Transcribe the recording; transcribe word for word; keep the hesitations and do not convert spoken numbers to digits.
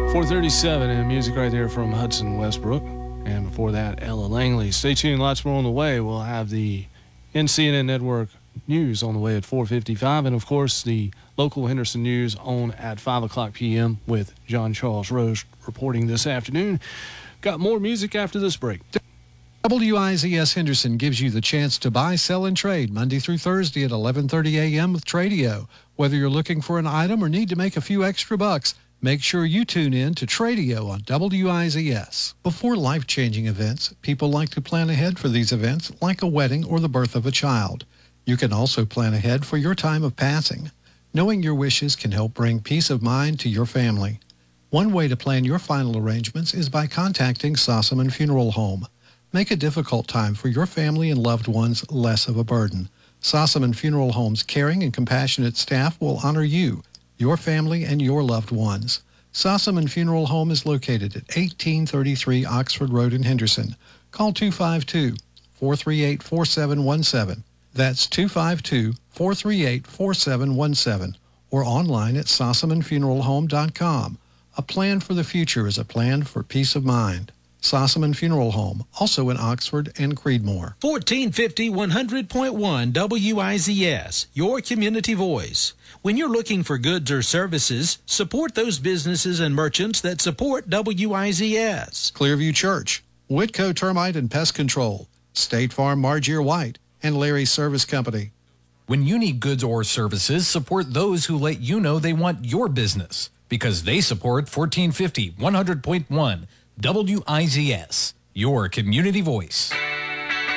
four thirty-seven and music right there from Hudson Westbrook. And before that, Ella Langley. Stay tuned, lots more on the way. We'll have the N C N N Network news on the way at four fifty-five. And, of course, the local Henderson news on at five o'clock p.m. with John Charles Rose reporting this afternoon. Got more music after this break. W I Z S Henderson gives you the chance to buy, sell, and trade Monday through Thursday at eleven thirty a.m. with Tradio. Whether you're looking for an item or need to make a few extra bucks, make sure you tune in to Tradio on W I Z S. Before life-changing events, people like to plan ahead for these events, like a wedding or the birth of a child. You can also plan ahead for your time of passing. Knowing your wishes can help bring peace of mind to your family. One way to plan your final arrangements is by contacting Sossaman Funeral Home. Make a difficult time for your family and loved ones less of a burden. Sossaman Funeral Home's caring and compassionate staff will honor you, your family, and your loved ones. Sossaman Funeral Home is located at eighteen thirty-three Oxford Road in Henderson. Call two five two, four three eight, four seven one seven. That's two five two, four three eight, four seven one seven. Or online at sossaman funeral home dot com. A plan for the future is a plan for peace of mind. Sossaman Funeral Home, also in Oxford and Creedmoor. fourteen fifty, one hundred point one W I Z S, your community voice. When you're looking for goods or services, support those businesses and merchants that support W I Z S. Clearview Church, Whitco Termite and Pest Control, State Farm Margier White, and Larry's Service Company. When you need goods or services, support those who let you know they want your business, because they support fourteen fifty, one hundred point one W I Z S, your community voice.